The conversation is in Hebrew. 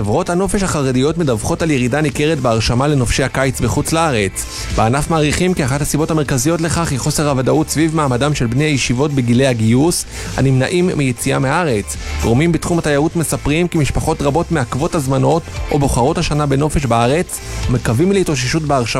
חברות הנופש החרדיות מדווחות על ירידה ניכרת בהרשמה לנופשי הקיץ בחוץ לארץ. בענף מעריכים כי אחת הסיבות המרכזיות לכך היא חוסר הוודאות סביב מעמדם של בני הישיבות בגילי הגיוס הנמנעים מיציאה מהארץ. גורמים בתחום התיירות מספרים כי משפחות רבות מעכבות הזמנות או בוחרות השנה בנופש בארץ ומקווים להתאוששות בהרשמה